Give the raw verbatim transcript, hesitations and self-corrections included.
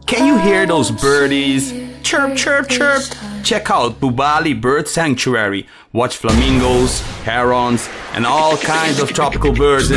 Can you hear those birdies? Chirp, chirp, chirp. Check out Bubali Bird Sanctuary. Watch flamingos, herons, and all kinds of tropical birds